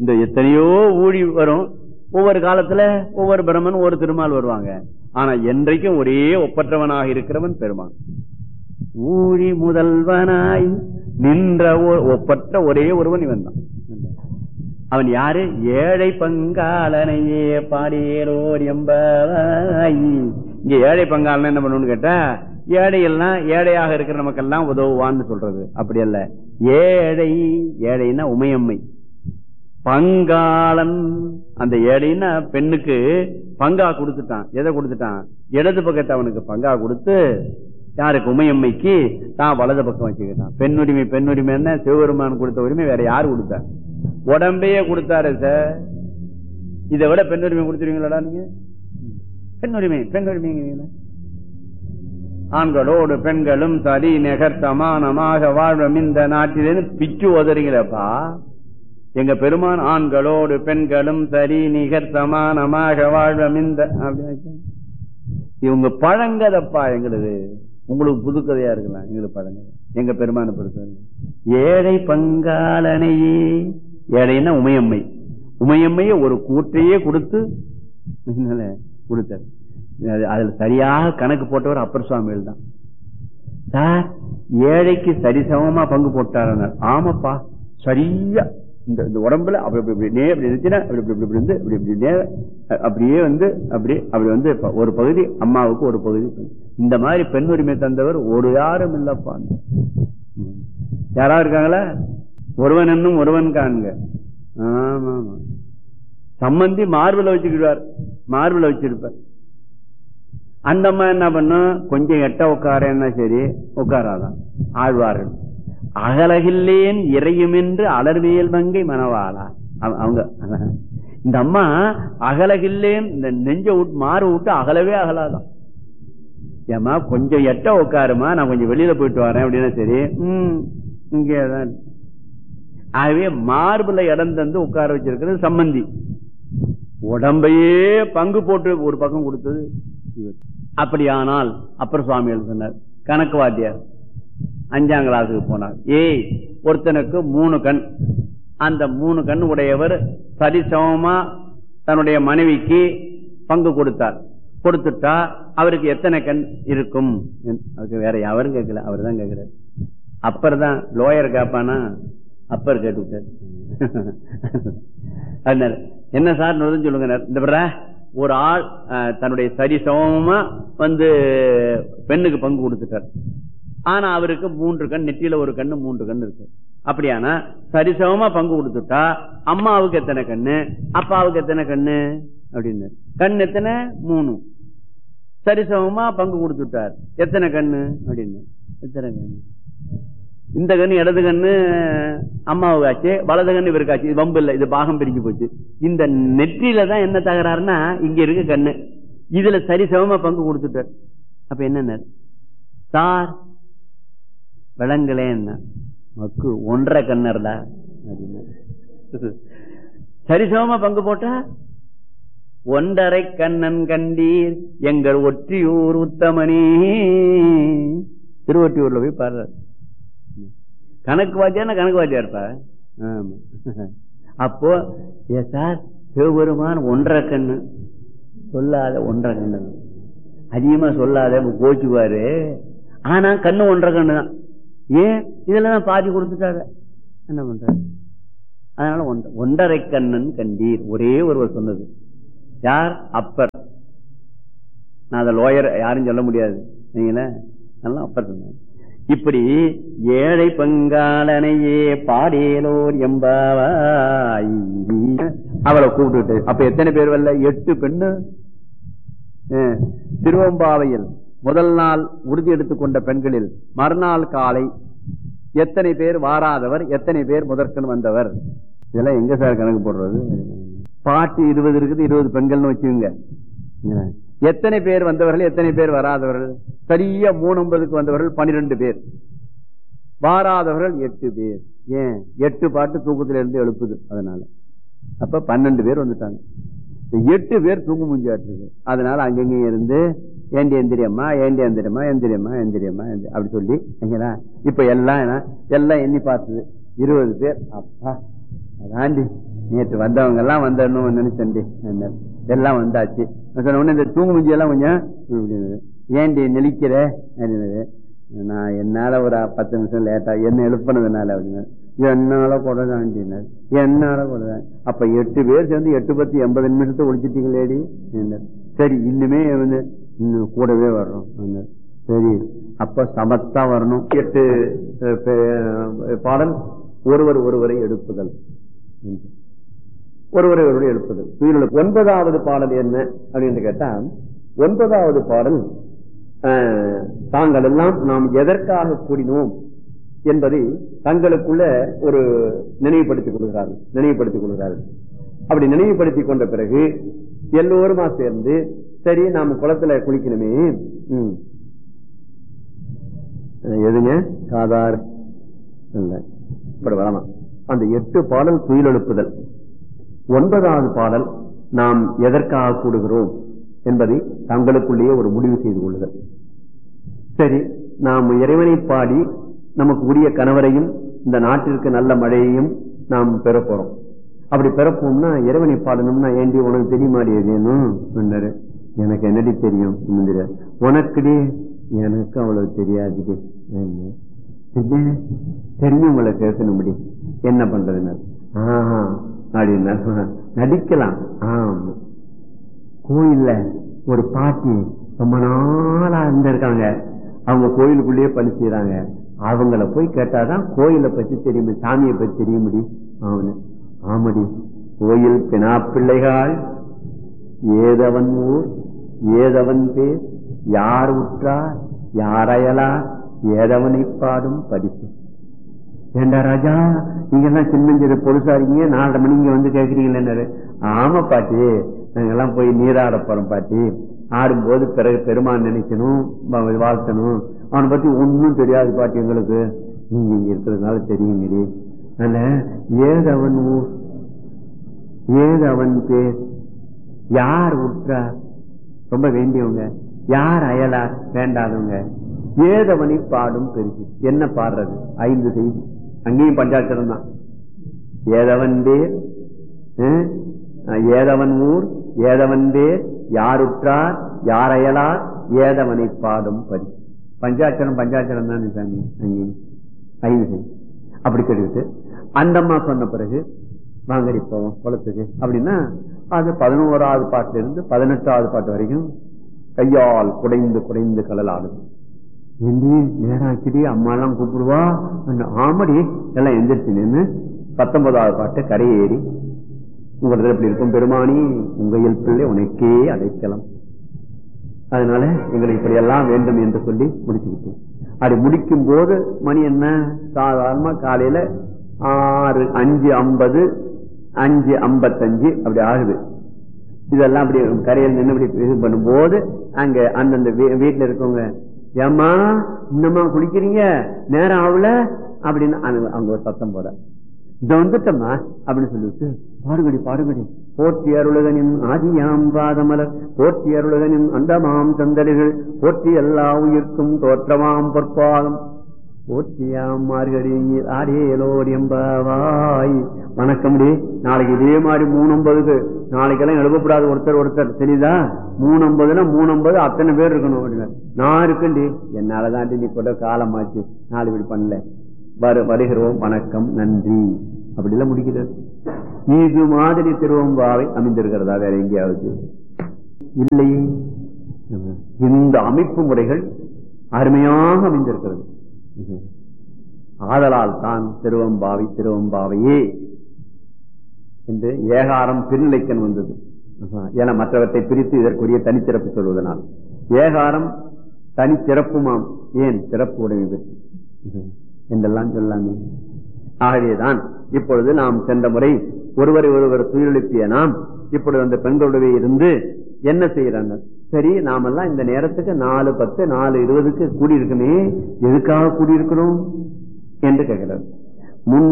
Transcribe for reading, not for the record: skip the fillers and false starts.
இந்த எத்தனையோ ஊழி வரும். ஒவ்வொரு காலத்துல ஒவ்வொரு பிரம்மன் ஒரு திருமால் வருவாங்க. ஆனா என்றைக்கும் ஒரே ஒப்பற்றவனாக இருக்கிறவன் பெருமான். ஊழி முதல்வனாய் நின்ற ஒப்பற்ற ஒரே ஒருவன் இவன் தான். அவன் யாரு? ஏழை பங்காளனையே பாடியேரோர் எம்பாய். இங்க ஏழை பங்காளன் என்ன பண்ணணும்னு கேட்டா, ஏழையெல்லாம் ஏழையாக இருக்கிற நமக்கெல்லாம் உதவுவான்னு சொல்றது அப்படி அல்ல. ஏழை, ஏழைன்னா உமையம்மை. பங்காளன், அந்த ஏழைன்னா பெண்ணுக்கு பங்கா கொடுத்துட்டான். எதை கொடுத்துட்டான்? இடது பக்கத்தை அவனுக்கு பங்கா கொடுத்து, யாருக்கு? உமையம்மைக்கு தான் வலது பக்கம் வச்சுக்கிட்டான். பெண்ணுரிமை, பெண்ணுரிமை என்ன சிவபெருமான் கொடுத்த உரிமை வேற யாரு கொடுத்தா? உடம்பையே கொடுத்தாரு சார். இதை விட பெண்ணுரிமை கொடுத்துருவீங்களா நீங்க? பெண்ணுரிமை, பெண்ணுரிமை ஆண்களோடு பெண்களும் சரி நிகர் சமானமாக வாழும் இந்த நாட்டிலேன்னு பிச்சு உதறீங்களப்பா. எங்க பெருமான் ஆண்களோடு பெண்களும் சரி நிகர் சமானமாக வாழும் இந்த அப்படின்னு இவங்க பழங்கதப்பா. எங்களுக்கு உங்களுக்கு புதுக்கதையா இருக்கலாம், எங்களுக்கு பழங்கதை. எங்க பெருமான பொறுத்த ஏழை பங்காளனையே, ஏழைன்னா உமையம்மை. உமையம்மைய ஒரு கூற்றையே கொடுத்து கொடுத்தார். அதுல சரியாக கணக்கு போட்டவர் அப்பர் சுவாமிகள் தான். சார் ஏழைக்கு சரிசமமா பங்கு போட்டார். ஆமாப்பா, சரியா இந்த உடம்புல அப்படியே வந்து அப்படி வந்து ஒரு பகுதி அம்மாவுக்கு ஒரு பகுதி. இந்த மாதிரி பெண் உரிமை தந்தவர் ஒரு யாரும் இல்லப்பா. யாராவது இருக்காங்களா? ஒருவன் என்னும் ஒருவன் காண்க. ஆமா, சம்பந்தி மார்பில வச்சுக்கிடுவார், மார்பில வச்சிருப்பார். அந்த அம்மா என்ன பண்ணும்? கொஞ்சம் எட்ட உட்காரன்னா சரி, உட்காராதான். ஆழ்வார்கள் அகலகில்லேன் இறையும் என்று அலர்வியல் மங்கை மணவாளா. அவங்க இந்த அம்மா அகலகில்லேன், இந்த நெஞ்ச விட்டு மாறு விட்டு அகலவே அகலாதான். ஏமா கொஞ்சம் எட்ட உட்காருமா, நான் கொஞ்சம் வெளியில போயிட்டு வரேன் அப்படின்னா சரி, இங்கேதான். ஆகவே மார்புல இடம் தந்து உட்கார வச்சிருக்கிறது சம்பந்தி. உடம்பையே பங்கு போட்டு ஒரு பக்கம் கொடுத்தது. அப்படியானால் அப்பர் சுவாமிகள் சொன்னார், கணக்கு வாத்தியார் 5ஆம் கிளாஸுக்கு போனார். ஒருத்தனுக்கு 3 கண். அந்த 3 கண் உடையவர் சரிசமமா தன்னுடைய மனைவிக்கு பங்கு கொடுத்தார். கொடுத்துட்டா அவருக்கு எத்தனை கண் இருக்கும்? அதுக்கு வேற யாரும் கேட்கல, அவர் தான் கேட்கிறார். அப்பர் தான் லோயர் கேப்பானா, அப்பர் கேட்டு என்ன சார் சொல்லுங்க. இந்த ஒரு ஆள் தன்னுடைய சரிசமமா வந்து பெண்ணுக்கு பங்கு கொடுத்துட்டார். ஆனா அவருக்கு 3 கண், நெற்றியில ஒரு கண்ணு 3 கண் இருக்கு. அப்படியானா சரிசமமா பங்கு கொடுத்துட்டா அம்மாவுக்கு எத்தனை கண்ணு, அப்பாவுக்கு எத்தனை கண்ணு அப்படின்னு. கண் எத்தனை? 3. சரிசமமா பங்கு கொடுத்துட்டார். எத்தனை கண்ணு அப்படின்னு. எத்தனை கண்ணு? இந்த கண்ணு இடது கண்ணு அம்மாவுக்கு ஆச்சு, வலது கண்ணு இவருக்கு ஆச்சு. இது வம்பு இல்லை, இது பாகம் பிரிஞ்சு போச்சு. இந்த நெற்றியில தான் என்ன தகராறுனா, இங்க இருக்கு கண்ணு, இதுல சரிசமமா பங்கு கொடுத்துட்டார். அப்ப என்ன சார் விளங்கலேன்னா, மக்கு 1.5 கண்ணர்டா அப்படின்னு. சரிசமமா பங்கு போட்டா 1.5 கண்ணன் கண்டீர் எங்கள் ஒற்றியூர் உத்தமனே. திருவொற்றியூர்ல போய் பாடுறார். கணக்கு வாத்தியார் கணக்கு வாத்தியா இருப்பா. ஆமா. அப்போ சார் சிவபெருமான் 1.5 கண்ணு சொல்லாத, 1.5 கண்ணு அதிகமா சொல்லாத கோச்சுக்குவாரு. ஆனா கண்ணு 1.5 கண்ணு தான். ஏன் இதெல்லாம் பாதி கொடுத்துட்டாரு, என்ன பண்றாரு? அதனால 1.5 கண்ணன் கண்டீர் ஒரே ஒருவர் சொன்னது. யார்? அப்பர். நான் அதை லோயர் யாரும் சொல்ல முடியாது, நீங்கள நல்லா அப்பர் சொன்னார். இப்படி ஏழை பங்காளனையே பாடேலோர் எம்பாவாய் அவளை கூப்பிட்டு. அப்ப எத்தனை பேர் வரல? 8 பெண்ணு. திருவம்பாவையில் முதல் நாள் உறுதி எடுத்துக்கொண்ட பெண்களில் மறுநாள் காலை எத்தனை பேர் வாராதவர், எத்தனை பேர் முதற்கண் வந்தவர்? இதெல்லாம் எங்க சார் கணக்கு போடுறது? பாட்டு 20 இருக்குது, 20 பெண்கள்னு வச்சுங்க. எத்தனை பேர் வந்தவர்கள், எத்தனை பேர் வராதவர்கள்? சரியா 3:50க்கு வந்தவர்கள் 12 பேர், வாராதவர்கள் 8 பேர். ஏன் 8 பாட்டு தூக்கத்தில இருந்து எழுப்புது, அதனால. அப்ப 12 பேர் வந்துட்டாங்க. 8 பேர் தூங்கு மூஞ்சாட்டு. அதனால அங்கங்க இருந்து ஏண்டி எந்திரியம்மா, ஏண்டி எந்திரியம்மா, எந்திரியம்மா, எந்திரியம்மா அப்படி சொல்லி இப்ப எல்லாம் எண்ணி பார்த்தது 20 பேர். அப்பா அதாண்டி நேற்று வந்தவங்க எல்லாம் வந்தணும் நினைச்சேன், எல்லாம் வந்தாச்சு. சொன்ன உடனே இந்த தூங்கு முஞ்சி எல்லாம் கொஞ்சம் ஏண்டி நெளிக்கிற அப்படின்னது. நான் என்னால ஒரு 10 நிமிஷம் லேட்டா என்ன எழுப்பினதுனால அப்படின்னு. என்னால கொடுதான் என்னால கொடுதான். அப்ப 8 பேர் சேர்ந்து 8 10 80 நிமிஷத்தை ஒழிச்சிட்டீங்களேடி. சரி இன்னுமே வந்து இன்னும் கூடவே வர்றோம். சரி அப்ப சமத்தா வரணும். 8 பாடல் ஒருவரை எடுப்புதல், ஒருவரை எழுப்புதல். 9வது பாடல் என்ன அப்படின்னு கேட்டா, 9வது பாடல் தாங்கள் எல்லாம் நாம் எதற்காக கூடினோம் என்பதை தங்களுக்குள்ள ஒரு நினைவுபடுத்திக் கொள்கிறார்கள். அப்படி நினைவுபடுத்திக் கொண்ட பிறகு எல்லோருமா சேர்ந்து சரி நாம குளத்துல குளிக்கணுமே, எதுங்க காதார் இப்படி வரலாம். அந்த 8 பாடல் துயில் எழுப்புதல். 9வது பாடல் நாம் எதற்காக கூடுகிறோம் என்பதை தங்களுக்குள்ளேயே ஒரு முடிவு செய்து கொள்ளுதல். சரி நாம் இறைவனை பாடி நமக்கு உரிய கணவரையும் இந்த நாட்டிற்கு நல்ல மழையையும் நாம் பெறப்போறோம். அப்படி பெறப்போம்னா இறைவனை பாடணும்னா ஏண்டி உனக்கு தெரியுமாடி எதுனும் சொன்னாரு. எனக்கு என்னடி தெரியும் உனக்குடி, எனக்கு அவ்வளவு தெரியாது தெரிஞ்சவங்களை பேசணும்படி என்ன பண்றதுன்னு அப்படின்னா நடிக்கலாம். ஆமா கோயில்ல ஒரு பாட்டி ரொம்ப நாளா இருந்திருக்காங்க, அவங்க கோயிலுக்குள்ளேயே பணி செய்யறாங்க. அவங்கள போய் கேட்டாதான் கோயிலை பத்தி தெரியும், சாமியை பத்தி தெரிய முடியும். அவனு ஆமடி கோயில் பினா பிள்ளைகள் ஏதவன் ஊர் ஏதவன் பேர் யார் உற்றார் யாரையலா ஏதவனை பாடும் படிப்பு. ஏண்டா ராஜா நீங்க எல்லாம் சின்னஞ்சிறு பொழுசாரிங்க 4:30 மணி இங்க வந்து கேக்குறீங்களே. ஆமா பாட்டி நாங்கெல்லாம் போய் நீராட போறோம் பாட்டி. ஆடும்போது பிறகு பெருமான் நினைக்கணும், வாழ்த்தணும். அவனை பத்தி ஒன்னும் தெரியாது பாட்டி எங்களுக்கு, நீங்க இங்க இருக்கிறதுனால தெரியுங்கடி. அதனால ஏதவன் ஊர் ஏதவன் பேர் யார் உற்றார் ரொம்ப வேண்டியவங்க, யார் அயலார் வேண்டாதவங்க, ஏதவனை பாடும் பெருசு. என்ன பாடுறது? 5 செய்தி. அங்கேயும் பஞ்சாட்சரம் தான். ஏதவன் பேர் ஏதவன் ஊர் ஏதவன் பேர் யாருற்றார் யார் அயலார் ஏதவனை பாடும் பரிசு. பஞ்சாட்சரம் தான் அங்கேயும் 5 செய்தி. அப்படி கேட்டுக்கிட்டு அந்த அம்மா சொன்ன பிறகு வாங்கடி போவோம் குளத்துக்கு அப்படின்னா அது 11வது பாட்டுல இருந்து 18வது பாட்டு வரைக்கும் கையால் குடைந்து குடைந்து கடல் ஆடுது. ஏண்டி நேராச்சுடி அம்மா எல்லாம் கூப்பிடுவா. ஆமடி எல்லாம் எந்திரிச்சு நின்று 19வது பாட்டு கரையை ஏறி உங்களுக்கு எப்படி இருக்கும் பெருமானி உங்கள் பிள்ளை உனக்கே அடைக்கலாம். அதனால எங்களுக்கு இப்படி எல்லாம் வேண்டும் என்று சொல்லி முடிச்சுக்கிட்டோம். அப்படி முடிக்கும் போது மணி என்ன சாதாரணமா காலையில 5:50 5:55 அப்படி ஆகுது. இதெல்லாம் அப்படி கரையில் நின்று இப்படி இது பண்ணும்போது அங்க அந்தந்த வீட்டுல இருக்கவங்க ஏமா இன்னமா குளிக்கிறீங்க நேரம் ஆகல அப்படின்னு அவங்க ஒரு சத்தம் போற இந்த வந்துட்டமா அப்படின்னு சொல்லிட்டு பாடுகடி போற்றி அருளகனின் ஆதியாம் பாதமலர் போற்றி அருளகனின் அண்டமாம் தந்தடிகள் போற்றி எல்லா உயிர்க்கும் தோற்றமாம் பொற்பாதம் போற்றியாம் மார்கழி ஆடியலோடியம்பாவாய். வணக்கம். நாளைக்கு இதே மாதிரி 3:50 நாளைக்கெல்லாம் எழுப்பக்கூடாது ஒருத்தர் தெரியுதா? 3:50னா 3:50 அத்தனை பேர் இருக்கணும் அப்படின்னு. நான் இருக்கண்டி என்னாலதாண்டி நீ கூட காலமாச்சு நாலு இப்படி பண்ணல வருகிறோம் வணக்கம் நன்றி அப்படிலாம் முடிக்கிறது. இது மாதிரி திருவம்பாவை அமைந்திருக்கிறதா வேற எங்கேயாவது இல்லையே. இந்த அமைப்பு முறைகள் அருமையாக அமைந்திருக்கிறது. ஆதலால் தான் திருவம்பாவையே என்று ஏகாரம் பின்னிலைக்கன் வந்தது. என மற்றவற்றை பிரித்து இதற்குரிய தனிச்சிறப்பு சொல்வதனால் ஏகாரம் தனிச்சிறப்புமாம். ஏன் சிறப்பு உடைமை பெற்று என்றெல்லாம் சொல்லாமே. ஆகவேதான் இப்பொழுது நாம் சென்ற முறை ஒருவர் துயிலெழுப்பிய நாம் இப்பொழுது அந்த பெண்களுடைய இருந்து என்ன செய்யறாங்க? சரி நாமெல்லாம் இந்த நேரத்துக்கு 4:10 4:20 கூடியிருக்குமே, எதுக்காக கூடியிருக்கிறோம் என்று கேட்கிறார்.